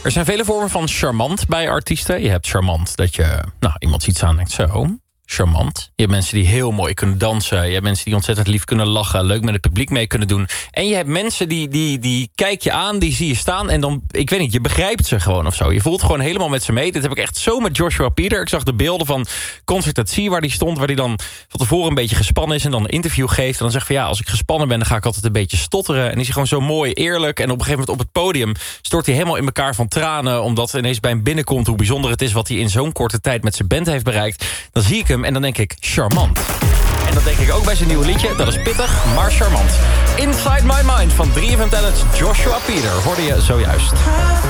Er zijn vele vormen van charmant bij artiesten. Je hebt charmant dat je iemand ziet staan en denkt zo, charmant. Je hebt mensen die heel mooi kunnen dansen. Je hebt mensen die ontzettend lief kunnen lachen. Leuk met het publiek mee kunnen doen. En je hebt mensen die kijk je aan, die zie je staan. En dan, ik weet niet, je begrijpt ze gewoon of zo. Je voelt gewoon helemaal met ze mee. Dit heb ik echt zo met Joshua Peter. Ik zag de beelden van Concert at Sea waar die stond. Waar die dan van tevoren een beetje gespannen is. En dan een interview geeft. En dan zegt van als ik gespannen ben, dan ga ik altijd een beetje stotteren. En is hij gewoon zo mooi, eerlijk. En op een gegeven moment op het podium stort hij helemaal in elkaar van tranen. Omdat ineens bij hem binnenkomt hoe bijzonder het is wat hij in zo'n korte tijd met zijn band heeft bereikt. Dan zie ik hem en dan denk ik, charmant. En dat denk ik ook bij zijn nieuwe liedje. Dat is pittig, maar charmant. Inside My Mind van 3FM Talents Joshua Peter hoorde je zojuist.